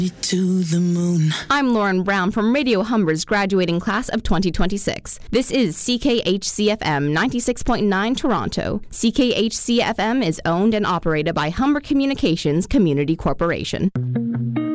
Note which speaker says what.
Speaker 1: To the moon.
Speaker 2: I'm Lauren Brown from Radio Humber's graduating class of 2026. This is CKHC-FM 96.9 Toronto. CKHC-FM is owned and operated by Humber Communications Community Corporation.